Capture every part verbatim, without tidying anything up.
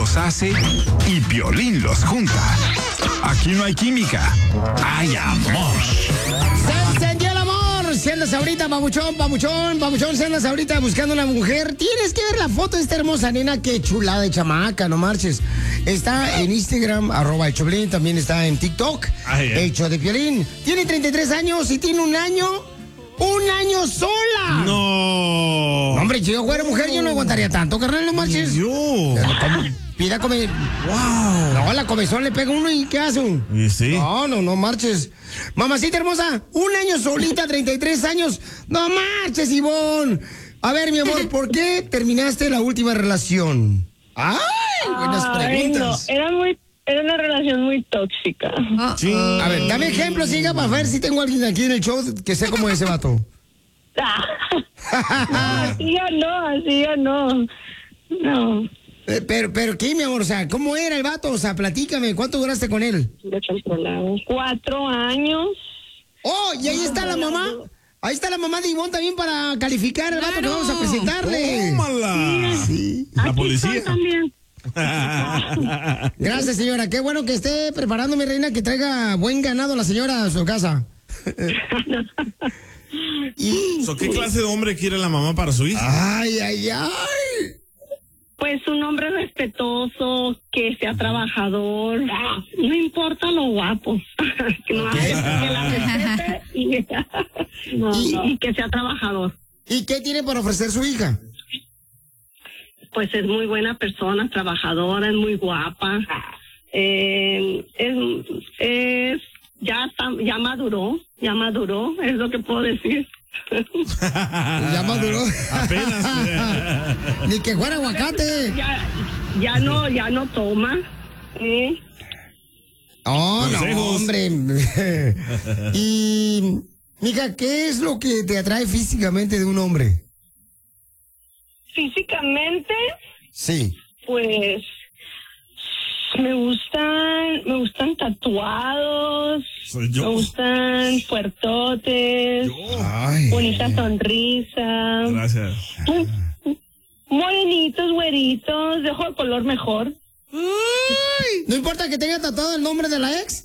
los hace y Piolín los junta. Aquí no hay química, hay amor. ¡Se encendió el amor! Si andas ahorita, babuchón, babuchón, babuchón, si andas ahorita buscando una mujer, tienes que ver la foto de esta hermosa nena. Qué chulada de chamaca, no marches. Está en Instagram, arroba el Choplin, también está en TikTok, ah, yeah. el show de Piolín. Tiene treinta y tres años y tiene un año, un año sola. No. no hombre, si yo fuera mujer, yo no aguantaría tanto, carnal, no marches. Yo. Pida come. ¡Wow! No, la comezón le pega uno y ¿qué hace? ¿Y sí? No, no, no marches. Mamacita hermosa, un año solita, treinta y tres años. No marches, Ivonne. A ver, mi amor, ¿por qué terminaste la última relación? ¡Ay! Buenas preguntas. Ay, no, era muy, era una relación muy tóxica. Uh, sí. A ver, dame ejemplos, siga, para ver si tengo a alguien aquí en el show que sea como ese vato. No, así ya no, así ya no. No. Pero, pero, ¿qué, mi amor? O sea, ¿cómo era el vato? O sea, platícame, ¿cuánto duraste con él? Cuatro años. Oh, y ahí está la mamá. Ahí está la mamá de Ivonne también para calificar al vato que vamos a presentarle. ¡Tómala! Sí. La policía. También. Gracias, señora. Qué bueno que esté preparando, mi reina, que traiga buen ganado a la señora a su casa. y... so, ¿Qué clase de hombre quiere la mamá para su hija? Ay, ay, ay. Pues un hombre respetuoso, que sea trabajador, no importa lo guapo, que, no okay. hace, que la respete y, no, ¿Y? No, y que sea trabajador. ¿Y qué tiene para ofrecer su hija? Pues es muy buena persona, trabajadora, es muy guapa, eh, es, es ya está, ya maduró, ya maduró, es lo que puedo decir. Ya maduró. Apenas. Ni que fuera aguacate. Ya, ya no, ya no toma. ¿Eh? Oh, no, hombre. Y, mija, ¿qué es lo que te atrae físicamente de un hombre? Físicamente. Sí. Pues me gustan, me gustan tatuados. Soy yo. Me gustan fuertotes, Ay. bonita sonrisa. Gracias. Morenitos, güeritos, de ojo de color mejor. Ay. No importa que tenga tatuado el nombre de la ex.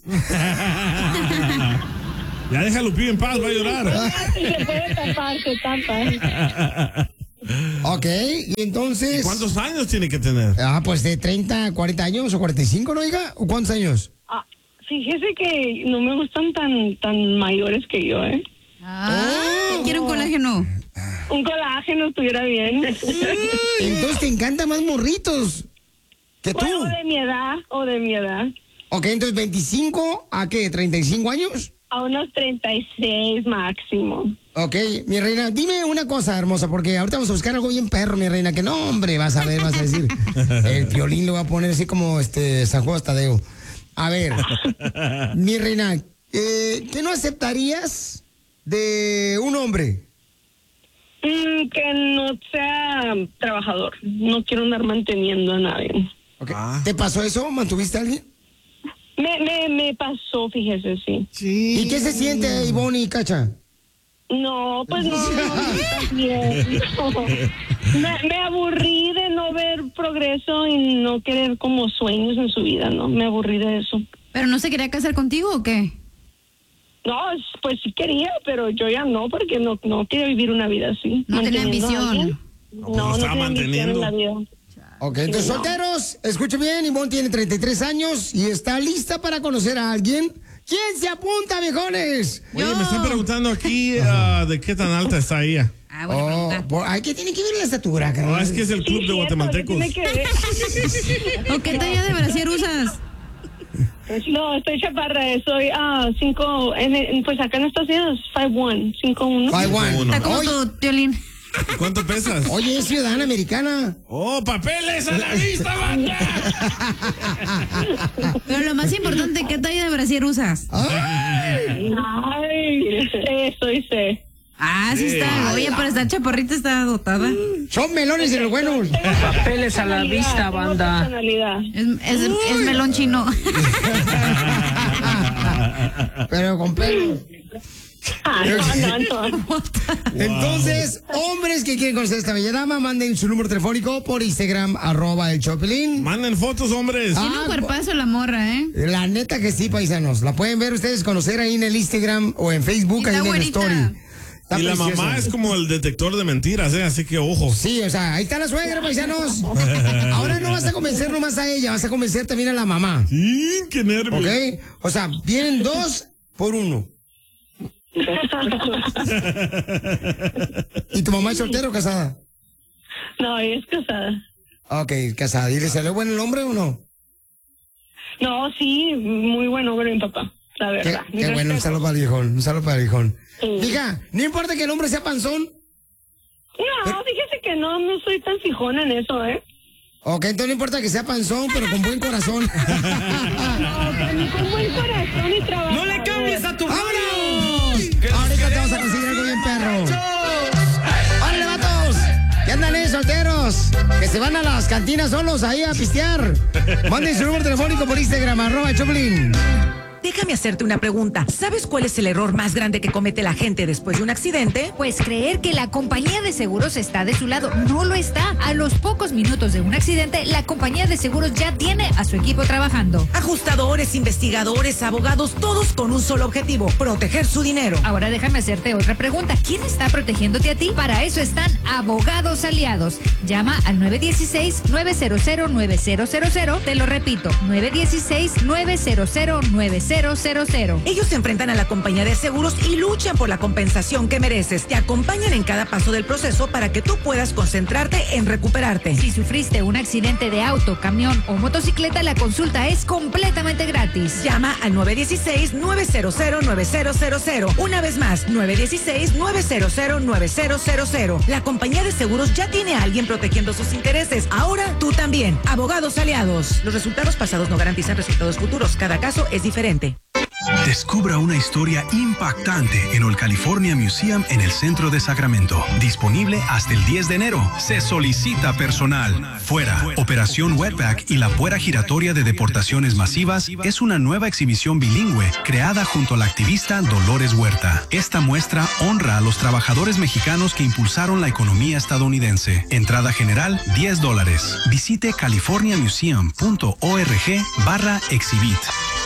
Ya déjalo, pide en paz, va a llorar. Se puede tapar, se tapa. Ok, y entonces... ¿Y cuántos años tiene que tener? Ah, pues de treinta, cuarenta años o cuarenta y cinco, ¿no, oiga? ¿O cuántos años? Ah, fíjese que no me gustan tan tan mayores que yo, ¿eh? Ah, oh. Quiero un colágeno. Un colágeno estuviera bien. Entonces te encantan más morritos que tú. Bueno, de mi edad, o de mi edad. Ok, entonces veinticinco a qué, treinta y cinco años. A unos treinta y seis máximo. Ok, mi reina, dime una cosa, hermosa, porque ahorita vamos a buscar algo bien perro, mi reina, que no, hombre, vas a ver, vas a decir. El Piolín lo va a poner así como este San Juan Tadeo. A ver, mi reina, eh, ¿qué no aceptarías de un hombre? Mm, que no sea trabajador. No quiero andar manteniendo a nadie. Okay. Ah. ¿Te pasó eso? ¿Mantuviste a alguien? Me, me, me pasó, fíjese, sí. sí. ¿Y qué se siente, Ivonne y Cacha? No, pues no, no, no, bien, no. Me, me aburrí de no ver progreso y no querer como sueños en su vida, ¿no? Me aburrí de eso. ¿Pero no se quería casar contigo o qué? No, pues sí quería, pero yo ya no, porque no, no quiero vivir una vida así. No tenía ambición. No, no, no tenía ambición en la vida. Ok, entonces sí, solteros, no. Escuche bien, Ivonne tiene treinta y tres años y está lista para conocer a alguien. ¿Quién se apunta, viejones? Oye, me están preguntando aquí uh, de qué tan alta está ella. Ah, bueno, oh, por, ay, ¿qué tiene que ver la estatura, cabrón? No, es que es el club sí, de guatemaltecos. ¿O qué talla de brasier usas? No, estoy chaparra, soy ah, cinco, en, en, pues acá en Estados Unidos, cinco uno, cinco uno. cinco uno. Está como tu Piolín. ¿Cuánto pesas? Oye, es ciudadana americana. ¡Oh, papeles a la vista, banda! Pero lo más importante, ¿qué talla de brasier usas? Ay, Ay eso hice. Ah, sí, sí está. Oye, pero esta chaparrita está dotada. Son melones y los buenos. Papeles a la vista, banda. Es, es, es melón chino. Pero con pelo. Ah, no, no, no. Entonces, hombres que quieren conocer a esta bella dama, manden su número telefónico por Instagram, arroba el Chopelín. Manden fotos, hombres. Tiene un cuerpazo la morra, ¿eh? La neta que sí, paisanos. La pueden ver ustedes, conocer ahí en el Instagram o en Facebook, ahí en el story. Está y la preciosa. mamá es como el detector de mentiras, ¿eh? Así que ojo. Sí, o sea, ahí está la suegra, paisanos. Ahora no vas a convencer nomás a ella, vas a convencer también a la mamá. Sí, qué nervios. ¿Ok? O sea, vienen dos por uno. ¿Y tu mamá es soltera o casada? No, es casada. Ok, casada. ¿Y le salió bueno el hombre o no? No, sí, muy buen hombre mi papá, la Qué, verdad. qué bueno, un saludo para el viejón, un saludo para el viejón. Sí. Hija, no importa que el hombre sea panzón. No, fíjese que no, no soy tan fijona en eso, ¿eh? Ok, entonces no importa que sea panzón, pero con buen corazón. No, pero ni con buen corazón y trabajo. ¡No le cambies a tu ¡Vámonos! Ahorita te vamos a conseguir algo bien perro. ¡Órale, vatos! ¿Qué andan ahí, solteros? Que se van a las cantinas solos ahí a pistear. Manden su número telefónico por Instagram, arroba Choplin. Déjame hacerte una pregunta. ¿Sabes cuál es el error más grande que comete la gente después de un accidente? Pues creer que la compañía de seguros está de su lado. No lo está. A los pocos minutos de un accidente, la compañía de seguros ya tiene a su equipo trabajando. Ajustadores, investigadores, abogados, todos con un solo objetivo, proteger su dinero. Ahora déjame hacerte otra pregunta. ¿Quién está protegiéndote a ti? Para eso están Abogados Aliados. Llama al nueve uno seis, nueve cero cero, nueve cero cero cero. Te lo repito, nueve uno seis, nueve cero cero, nueve cero cero cero. Ellos se enfrentan a la compañía de seguros y luchan por la compensación que mereces. Te acompañan en cada paso del proceso para que tú puedas concentrarte en recuperarte. Si sufriste un accidente de auto, camión o motocicleta, la consulta es completamente gratis. Llama al nueve uno seis, nueve cero cero, nueve cero cero cero. Una vez más, nueve uno seis, nueve cero cero, nueve cero cero cero. La compañía de seguros ya tiene a alguien protegiendo sus intereses. Ahora tú también. Abogados Aliados. Los resultados pasados no garantizan resultados futuros. Cada caso es diferente. Descubra una historia impactante en el California Museum en el centro de Sacramento. Disponible hasta el diez de enero. Se solicita personal. Fuera, Operación Wetback y la puerta giratoria de deportaciones masivas es una nueva exhibición bilingüe creada junto a la activista Dolores Huerta. Esta muestra honra a los trabajadores mexicanos que impulsaron la economía estadounidense. Entrada general, diez dólares. Visite californiamuseum.org barra exhibit.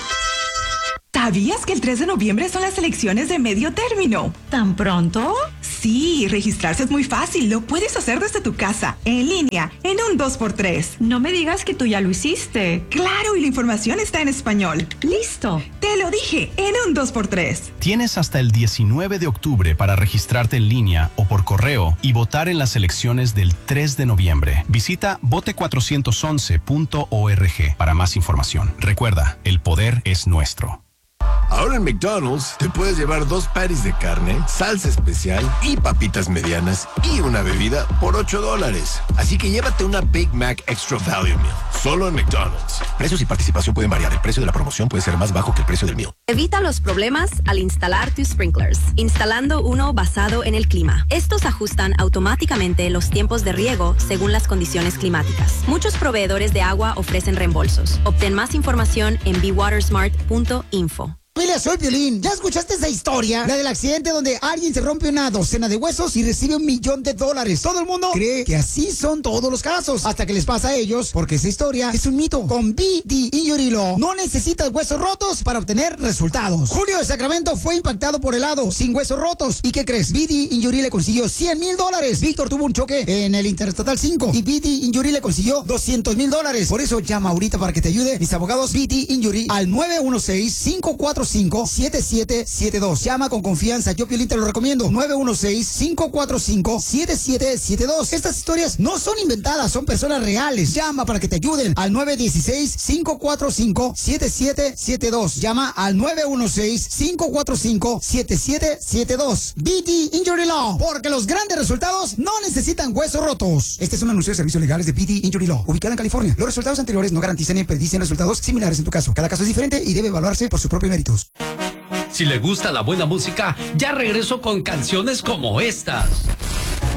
¿Sabías que el tres de noviembre son las elecciones de medio término? ¿Tan pronto? Sí, registrarse es muy fácil. Lo puedes hacer desde tu casa, en línea, en un dos por tres. No me digas que tú ya lo hiciste. Claro, y la información está en español. ¡Listo! Te lo dije, en un dos por tres. Tienes hasta el diecinueve de octubre para registrarte en línea o por correo y votar en las elecciones del tres de noviembre. Visita vote cuatrocientos once punto org para más información. Recuerda, el poder es nuestro. Ahora en McDonald's te puedes llevar dos patties de carne, salsa especial y papitas medianas y una bebida por ocho dólares. Así que llévate una Big Mac Extra Value Meal. Solo en McDonald's. Precios y participación pueden variar. El precio de la promoción puede ser más bajo que el precio del meal. Evita los problemas al instalar tus sprinklers, instalando uno basado en el clima. Estos ajustan automáticamente los tiempos de riego según las condiciones climáticas. Muchos proveedores de agua ofrecen reembolsos. Obtén más información en be water smart punto info. Familia, soy Piolín. ¿Ya escuchaste esa historia? La del accidente donde alguien se rompe una docena de huesos y recibe un millón de dólares. Todo el mundo cree que así son todos los casos, hasta que les pasa a ellos, porque esa historia es un mito. Con B D Injury Law no necesitas huesos rotos para obtener resultados. Julio de Sacramento fue impactado por helado, sin huesos rotos. ¿Y qué crees? B D Injury le consiguió cien mil dólares. Víctor tuvo un choque en el Interestatal cinco y B D Injury le consiguió doscientos mil dólares. Por eso llama ahorita para que te ayude mis abogados B D Injury al nueve uno seis, cinco cuatro cinco, siete siete siete dos. Llama con confianza, yo Piolín te lo recomiendo. nueve uno seis, cinco cuatro cinco, siete siete siete dos. Estas historias no son inventadas, son personas reales. Llama para que te ayuden al nueve uno seis, cinco cuatro cinco, siete siete siete dos. Llama al nueve uno seis, cinco cuatro cinco, siete siete siete dos. B D Injury Law, porque los grandes resultados no necesitan huesos rotos. Este es un anuncio de servicios legales de B D Injury Law, ubicada en California. Los resultados anteriores no garantizan ni predicen resultados similares en tu caso. Cada caso es diferente y debe evaluarse por sus propios méritos. Si le gusta la buena música, ya regreso con canciones como estas.